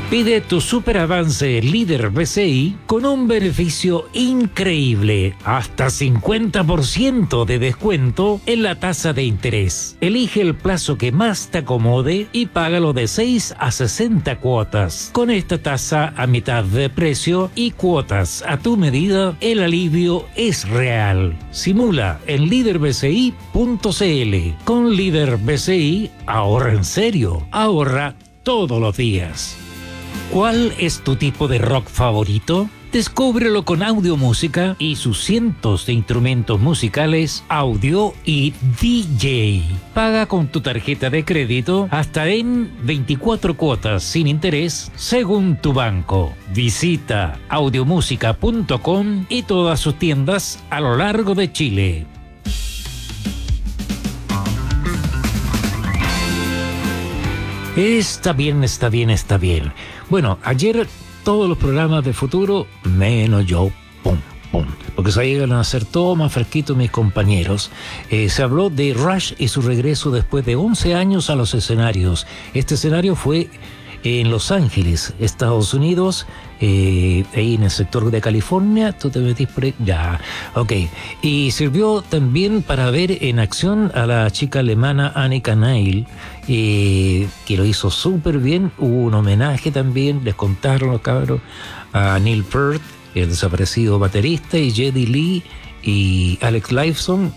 Pide tu super avance líder BCI con un beneficio increíble, hasta 50% de descuento en la tasa de interés. Elige el plazo que más te acomode y págalo de 6 a 60 cuotas. Con esta tasa a mitad de precio y cuotas a tu medida, el alivio es real. Simula en líderbci.cl. Con Líder BCI, ahorra en serio, ahorra todos los días. ¿Cuál es tu tipo de rock favorito? Descúbrelo con Audio Música y sus cientos de instrumentos musicales, audio y DJ. Paga con tu tarjeta de crédito hasta en 24 cuotas sin interés según tu banco. Visita audiomusica.com y todas sus tiendas a lo largo de Chile. Está bien, está bien, está bien. Bueno, ayer todos los programas de Futuro, menos yo, porque se llegan a hacer todo más fresquito mis compañeros. Se habló de Rush y su regreso después de 11 años a los escenarios. Este escenario fue en Los Ángeles, Estados Unidos, ahí en el sector de California. Tú te metís por ahí, ya, ok. Y sirvió también para ver en acción a la chica alemana Annika Neil, que lo hizo súper bien. Hubo un homenaje también, les contaron los cabros, a Neil Peart, el desaparecido baterista, y Geddy Lee y Alex Lifeson.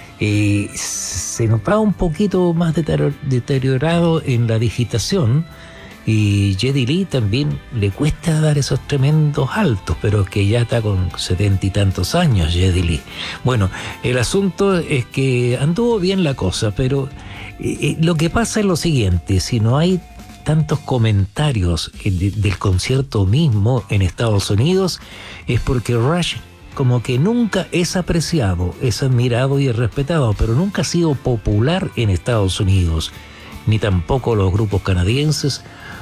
Se notaba un poquito más deteriorado en la digitación. Y Geddy Lee también le cuesta dar esos tremendos altos, pero que ya está con 70 y tantos años Geddy Lee. Bueno, el asunto es que anduvo bien la cosa, pero lo que pasa es lo siguiente: si no hay tantos comentarios del concierto mismo en Estados Unidos, es porque Rush como que nunca es apreciado, es admirado y es respetado, pero nunca ha sido popular en Estados Unidos, ni tampoco los grupos canadienses.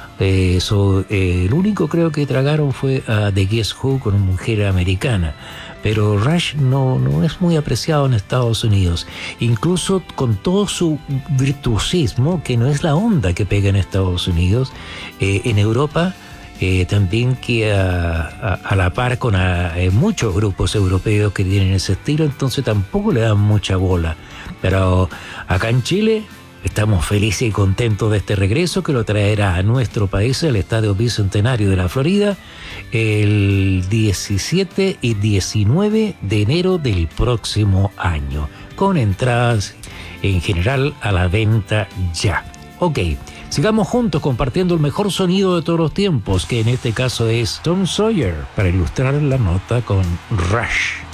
El único creo que tragaron fue a The Guess Who con una mujer americana, pero Rush no es muy apreciado en Estados Unidos, incluso con todo su virtuosismo, que no es la onda que pega en Estados Unidos. En Europa también queda a la par con muchos grupos europeos que tienen ese estilo, entonces tampoco le dan mucha bola. Pero acá en Chile estamos felices y contentos de este regreso, que lo traerá a nuestro país, al Estadio Bicentenario de la Florida, el 17 y 19 de enero del próximo año, con entradas en general a la venta ya. Ok, sigamos juntos compartiendo el mejor sonido de todos los tiempos, que en este caso es Tom Sawyer, para ilustrar la nota con Rush.